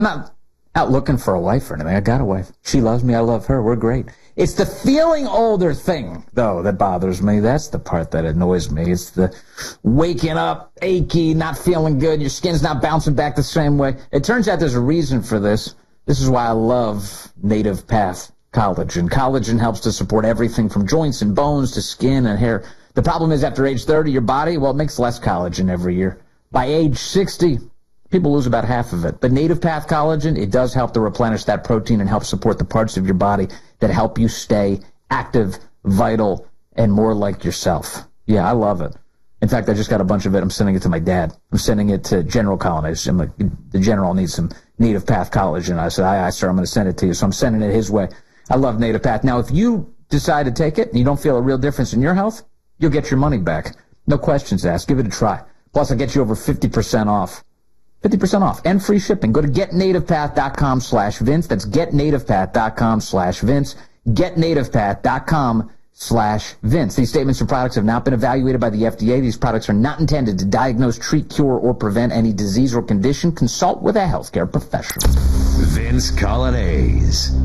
not out looking for a wife or anything. I got a wife. She loves me. I love her. We're great. It's the feeling older thing, though, that bothers me. That's the part that annoys me. It's the waking up, achy, not feeling good. Your skin's not bouncing back the same way. It turns out there's a reason for this. This is why I love Native Path Collagen. Collagen helps to support everything from joints and bones to skin and hair. The problem is after age 30, your body, well, it makes less collagen every year. By age 60, people lose about half of it. But Native Path Collagen, it does help to replenish that protein and help support the parts of your body that help you stay active, vital, and more like yourself. Yeah, I love it. In fact, I just got a bunch of it. I'm sending it to my dad. I'm sending it to General Colonnade. I'm like, the General needs some Native Path Collagen. I said, aye, sir, I'm going to send it to you. So I'm sending it his way. I love Native Path. Now, if you decide to take it and you don't feel a real difference in your health, you'll get your money back. No questions asked. Give it a try. Plus, I'll get you over 50% off. 50% off and free shipping. Go to getnativepath.com/Vince. That's getnativepath.com/Vince. Getnativepath.com/Vince. These statements and products have not been evaluated by the FDA. These products are not intended to diagnose, treat, cure, or prevent any disease or condition. Consult with a healthcare professional. Vince Colonnese.